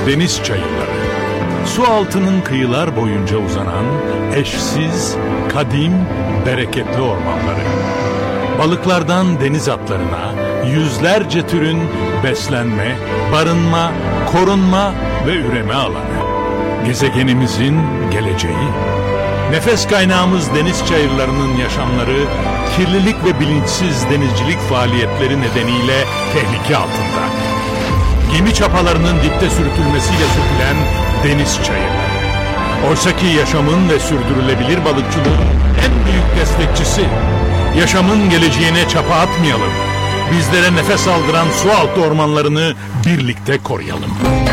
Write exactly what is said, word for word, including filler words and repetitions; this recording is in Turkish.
deniz çayırları. Su altının kıyılar boyunca uzanan eşsiz, kadim, bereketli ormanları. Balıklardan deniz atlarına yüzlerce türün beslenme, barınma, korunma ve üreme alanı. Gezegenimizin geleceği. Nefes kaynağımız deniz çayırlarının yaşamları, kirlilik ve bilinçsiz denizcilik faaliyetleri nedeniyle tehlike altında. Gemi çapalarının dipte sürtülmesiyle sökülen deniz çayırları. Oysaki yaşamın ve sürdürülebilir balıkçılığın en büyük destekçisi. Yaşamın geleceğine çapa atmayalım. Bizlere nefes aldıran su altı ormanlarını birlikte koruyalım.